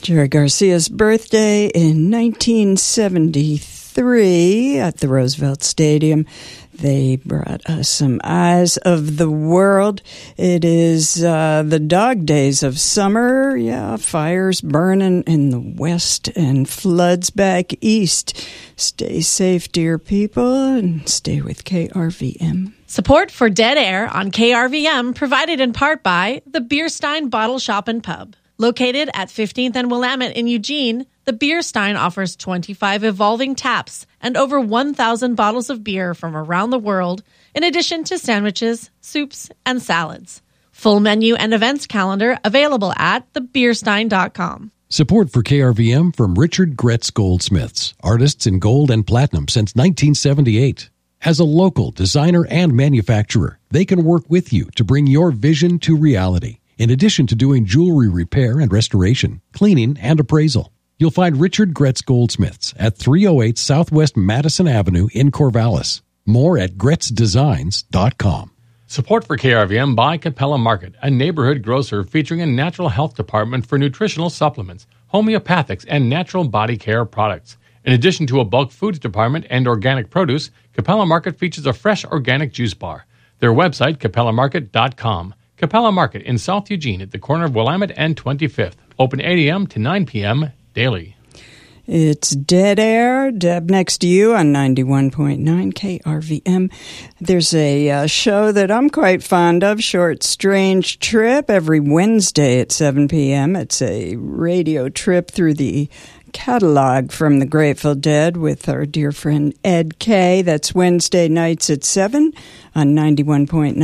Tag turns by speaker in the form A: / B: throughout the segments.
A: Jerry Garcia's birthday in 1973 at the Roosevelt Stadium. They brought us some Eyes of the World. It is the dog days of summer. Yeah, fires burning in the west and floods back east. Stay safe, dear people, and stay with KRVM.
B: Support for Dead Air on KRVM provided in part by the Bierstein Bottle Shop and Pub. Located at 15th and Willamette in Eugene, the Bierstein offers 25 evolving taps and over 1,000 bottles of beer from around the world, in addition to sandwiches, soups, and salads. Full menu and events calendar available at thebierstein.com.
C: Support for KRVM from Richard Gretz Goldsmiths, artists in gold and platinum since 1978. As a local designer and manufacturer, they can work with you to bring your vision to reality. In addition to doing jewelry repair and restoration, cleaning, and appraisal. You'll find Richard Gretz Goldsmiths at 308 Southwest Madison Avenue in Corvallis. More at GretzDesigns.com.
D: Support for KRVM by Capella Market, a neighborhood grocer featuring a natural health department for nutritional supplements, homeopathics, and natural body care products. In addition to a bulk foods department and organic produce, Capella Market features a fresh organic juice bar. Their website, capellamarket.com. Capella Market in South Eugene at the corner of Willamette and 25th. Open 8 a.m. to 9 p.m. daily.
A: It's Dead Air, Deb next to you on 91.9 KRVM. There's a show that I'm quite fond of, Short Strange Trip, every Wednesday at 7 p.m. It's a radio trip through the catalog from the Grateful Dead with our dear friend Ed Kay. That's Wednesday nights at 7 on 91.9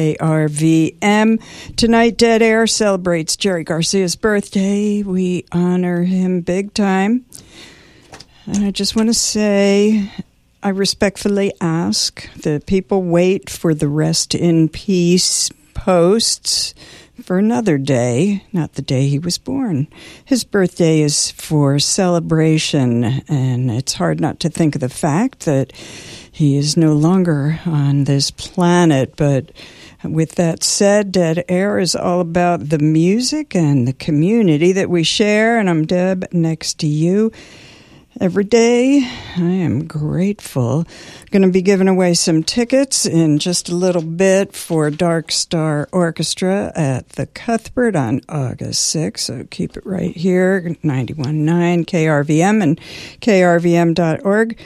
A: KRVM. Tonight, Dead Air celebrates Jerry Garcia's birthday. We honor him big time. And I just want to say, I respectfully ask that people wait for the Rest in Peace posts for another day, not the day he was born. His birthday is for celebration, and it's hard not to think of the fact that he is no longer on this planet. But with that said, Dead Air is all about the music and the community that we share, and I'm Deb next to you. Every day, I am grateful. Going to be giving away some tickets in just a little bit for Dark Star Orchestra at the Cuthbert on August 6th. So keep it right here, 91.9 KRVM and krvm.org.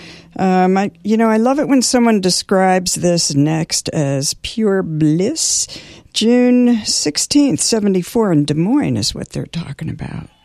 A: I love it when someone describes this next as pure bliss. June 16th, 74 in Des Moines is what they're talking about.